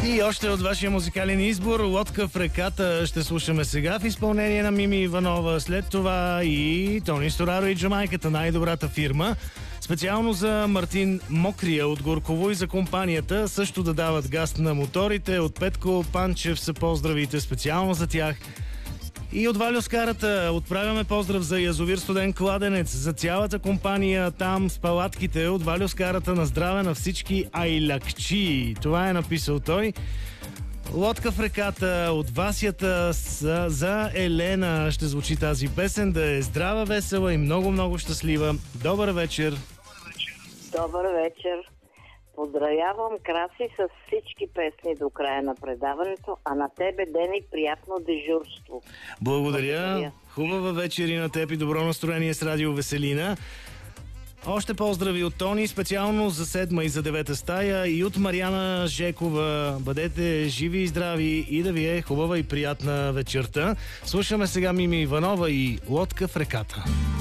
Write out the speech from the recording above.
И още от вашия музикален избор "Лодка в реката" ще слушаме сега в изпълнение на Мими Иванова. След това и Тони Стораро и Джамайката, "Най-добрата фирма". Специално за Мартин Мокрия от Горково и за компанията също да дават газ на моторите. От Петко Панчев са поздравите специално за тях. И от Вальо Скарата отправяме поздрав за язовир Студен кладенец, за цялата компания там с палатките. От Вальо Скарата на здраве на всички айлакчи. Това е написал той. "Лодка в реката" от Васята за Елена ще звучи тази песен. Да е здрава, весела и много щастлива. Добър вечер! Добър вечер! Поздравявам Краси с всички песни до края на предаването, а на тебе, Дени, приятно дежурство. Благодаря. Хубава вечер и на теб и добро настроение с Радио Веселина. Още поздрави от Тони, специално за 7 и за 9 стая, и от Мариана Жекова. Бъдете живи и здрави и да ви е хубава и приятна вечерта. Слушаме сега Мими Иванова и "Лодка в реката".